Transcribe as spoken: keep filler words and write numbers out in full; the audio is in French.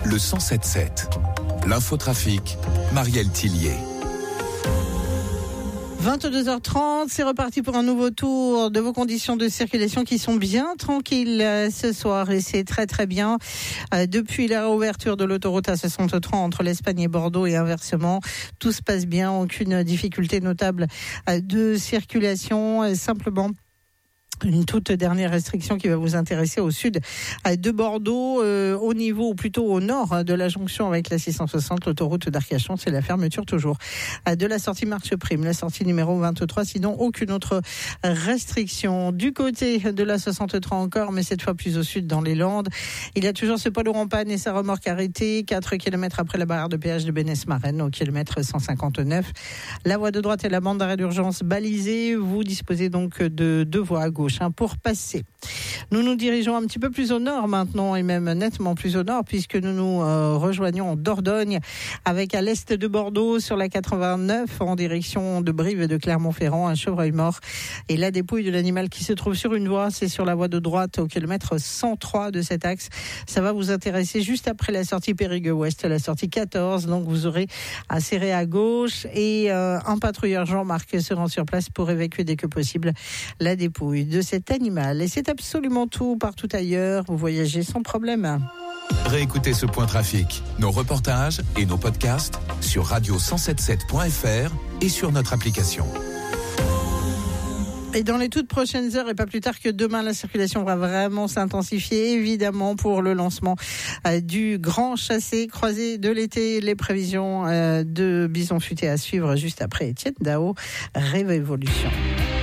le cent sept sept. L'infotrafic, Marielle Tillier. vingt-deux heures trente, c'est reparti pour un nouveau tour de vos conditions de circulation qui sont bien tranquilles ce soir et c'est très très bien. Depuis la réouverture de l'autoroute A soixante-trois entre l'Espagne et Bordeaux et inversement, tout se passe bien, aucune difficulté notable de circulation, simplement une toute dernière restriction qui va vous intéresser au sud de Bordeaux, euh, au niveau, ou plutôt au nord de la jonction avec la six cent soixante, l'autoroute d'Arcachon, c'est la fermeture toujours de la sortie Marche Prime, la sortie numéro vingt-trois, sinon aucune autre restriction. Du côté de la soixante-trois encore, mais cette fois plus au sud dans les Landes, il y a toujours ce poids lourd en panne et sa remorque arrêtée, quatre kilomètres après la barrière de péage de Bénesse-Marraine, au kilomètre cent cinquante-neuf. La voie de droite et la bande d'arrêt d'urgence balisée, vous disposez donc de deux voies à gauche pour passer. Nous nous dirigeons un petit peu plus au nord maintenant et même nettement plus au nord puisque nous nous euh, rejoignons en Dordogne avec à l'est de Bordeaux sur la quatre-vingt-neuf en direction de Brive et de Clermont-Ferrand un chevreuil mort et la dépouille de l'animal qui se trouve sur une voie, c'est sur la voie de droite au kilomètre cent trois de cet axe. Ça va vous intéresser juste après la sortie Périgueux-Ouest, la sortie quatorze, donc vous aurez à serrer à gauche et euh, un patrouilleur Jean-Marc se rend sur place pour évacuer dès que possible la dépouille de cet animal. Et c'est absolument tout partout ailleurs. Vous voyagez sans problème. Réécoutez ce point trafic, nos reportages et nos podcasts sur radio cent soixante-sept point f r et sur notre application. Et dans les toutes prochaines heures et pas plus tard que demain, la circulation va vraiment s'intensifier, évidemment, pour le lancement euh, du grand chassé croisé de l'été. Les prévisions euh, de Bison Futé à suivre juste après Étienne Dao, Révolution.